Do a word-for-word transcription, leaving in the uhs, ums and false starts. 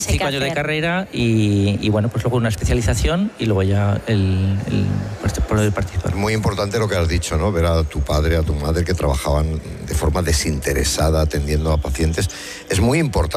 Cinco años de carrera y, y bueno, pues luego una especialización y luego ya el, el, el participar. Muy importante lo que has dicho, ¿no? Ver a tu padre, a tu madre que trabajaban de forma desinteresada atendiendo a pacientes. Es muy importante.